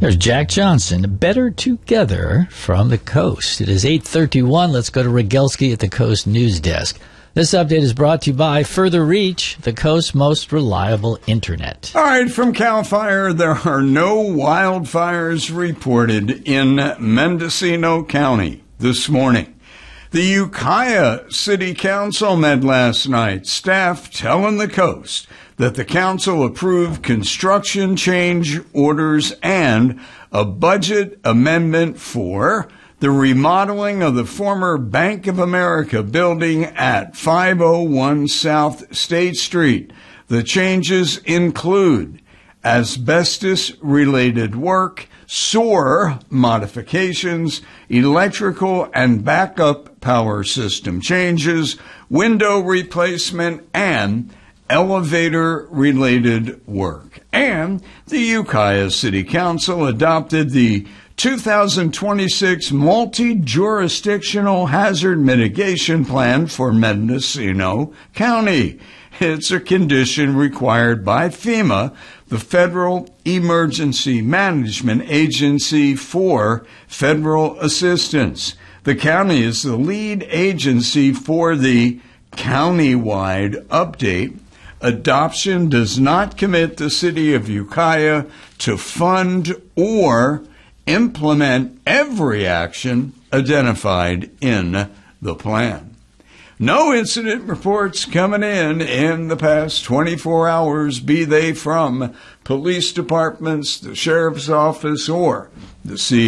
There's Jack Johnson, Better Together from the Coast. It is 8:31. Let's go to Rogelski at the Coast News Desk. This update is brought to you by Further Reach, the Coast's most reliable internet. All right, from CAL FIRE, there are no wildfires reported in Mendocino County this morning. The Ukiah City Council met last night, staff telling the Coast that the council approved construction change orders and a budget amendment for the remodeling of the former Bank of America building at 501 South State Street. The changes include asbestos-related work, SOAR modifications, electrical and backup power system changes, window replacement, and elevator-related work. And the Ukiah City Council adopted the 2026 Multi-Jurisdictional Hazard Mitigation Plan for Mendocino County. It's a condition required by FEMA, the Federal Emergency Management Agency for Federal Assistance. The county is the lead agency for the county-wide update. Adoption does not commit the city of Ukiah to fund or implement every action identified in the plan. No incident reports coming in the past 24 hours, be they from police departments, the sheriff's office, or the